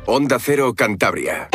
Onda Cero Cantabria.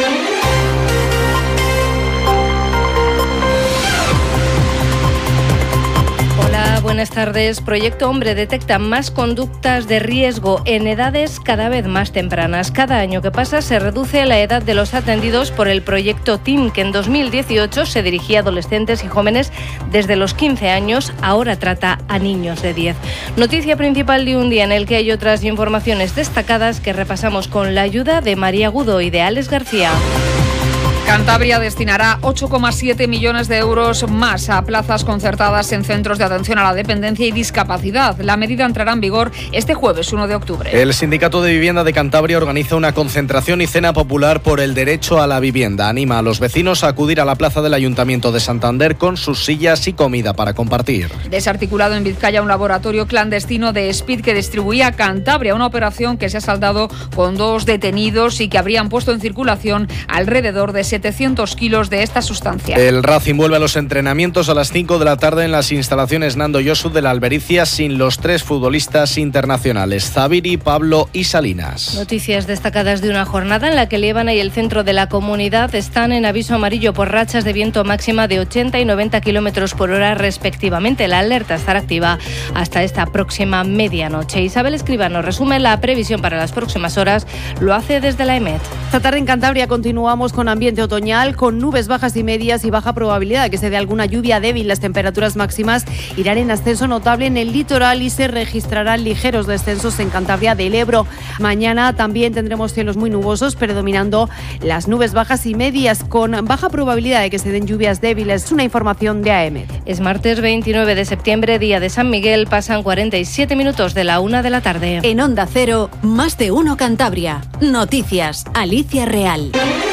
Hola, buenas tardes. Proyecto Hombre detecta más conductas de riesgo en edades cada vez más tempranas. Cada año que pasa se reduce la edad de los atendidos por el proyecto TEEN, que en 2018 se dirigía a adolescentes y jóvenes desde los 15 años, ahora trata a niños de 10. Noticia principal de un día en el que hay otras informaciones destacadas que repasamos con la ayuda de María Agudo y de Alex García. Cantabria destinará 8,7 millones de euros más a plazas concertadas en centros de atención a la dependencia y discapacidad. La medida entrará en vigor este jueves 1 de octubre. El Sindicato de Vivienda de Cantabria organiza una concentración y cena popular por el derecho a la vivienda. Anima a los vecinos a acudir a la plaza del Ayuntamiento de Santander con sus sillas y comida para compartir. Desarticulado en Vizcaya un laboratorio clandestino de Speed que distribuía a Cantabria, una operación que se ha saldado con 2 detenidos y que habrían puesto en circulación alrededor de 700 kilos de esta sustancia. El Racing vuelve a los entrenamientos a las 5 de la tarde en las instalaciones Nando Yosu de la Albericia sin los 3 futbolistas internacionales, Zaviri, Pablo y Salinas. Noticias destacadas de una jornada en la que Líbana y el centro de la comunidad están en aviso amarillo por rachas de viento máxima de 80 y 90 kilómetros por hora respectivamente. La alerta estará activa hasta esta próxima medianoche. Isabel Escribano resume la previsión para las próximas horas. Lo hace desde la EMET. Esta tarde en Cantabria continuamos con ambiente otoñal, con nubes bajas y medias y baja probabilidad de que se dé alguna lluvia débil. Las temperaturas máximas irán en ascenso notable en el litoral y se registrarán ligeros descensos en Cantabria del Ebro. Mañana también tendremos cielos muy nubosos, predominando las nubes bajas y medias, con baja probabilidad de que se den lluvias débiles. Es una información de AEMET. Es martes 29 de septiembre, día de San Miguel. Pasan 47 minutos de la 1 de la tarde. En Onda Cero, Más de Uno Cantabria. Noticias, Alicia Real.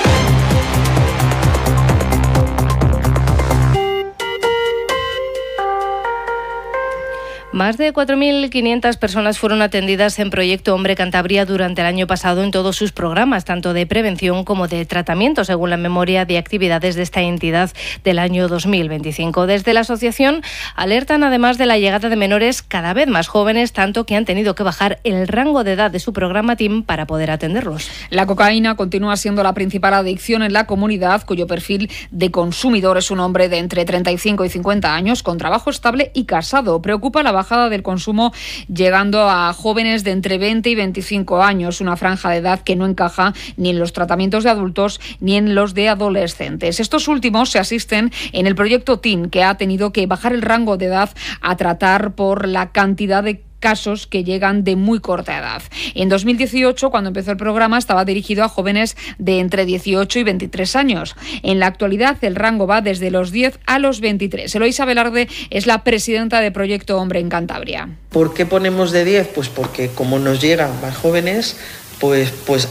Más de 4.500 personas fueron atendidas en Proyecto Hombre Cantabria durante el año pasado en todos sus programas, tanto de prevención como de tratamiento, según la memoria de actividades de esta entidad del año 2025. Desde la asociación alertan además de la llegada de menores cada vez más jóvenes, tanto que han tenido que bajar el rango de edad de su programa TEEN para poder atenderlos. La cocaína continúa siendo la principal adicción en la comunidad, cuyo perfil de consumidor es un hombre de entre 35 y 50 años, con trabajo estable y casado. Preocupa la bajada del consumo, llegando a jóvenes de entre 20 y 25 años, una franja de edad que no encaja ni en los tratamientos de adultos ni en los de adolescentes. Estos últimos se asisten en el proyecto TEEN, que ha tenido que bajar el rango de edad a tratar por la cantidad de casos que llegan de muy corta edad. En 2018, cuando empezó el programa, estaba dirigido a jóvenes de entre 18 y 23 años. En la actualidad, el rango va desde los 10 a los 23. Eloisa Velarde es la presidenta de Proyecto Hombre en Cantabria. ¿Por qué ponemos de 10? Pues porque como nos llegan más jóvenes, pues